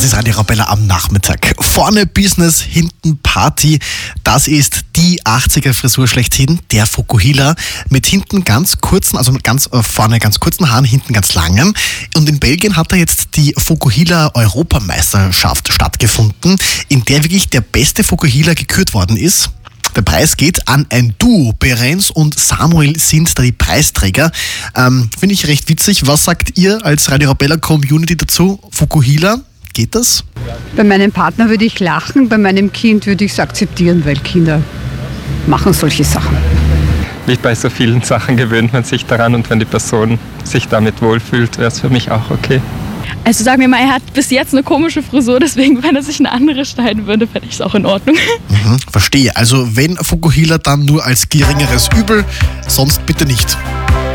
ist Radio Arabella am Nachmittag. Vorne Business, hinten Party. Das ist die 80er-Frisur schlechthin, der Fukuhila. Mit hinten ganz kurzen, also ganz vorne ganz kurzen Haaren, hinten ganz langen. Und in Belgien hat da jetzt die Fukuhila-Europameisterschaft stattgefunden, in der wirklich der beste Fukuhila gekürt worden ist. Der Preis geht an ein Duo. Behrens und Samuel sind da die Preisträger. Finde ich recht witzig. Was sagt ihr als Radio Arabella Community dazu? Fukuhila, geht das? Bei meinem Partner würde ich lachen, bei meinem Kind würde ich es akzeptieren, weil Kinder machen solche Sachen. Wie bei so vielen Sachen gewöhnt man sich daran und wenn die Person sich damit wohlfühlt, wäre es für mich auch okay. Also sagen wir mal, er hat bis jetzt eine komische Frisur, deswegen, wenn er sich eine andere schneiden würde, fände ich es auch in Ordnung. Verstehe. Also wenn Fukuhila, dann nur als geringeres Übel, sonst bitte nicht.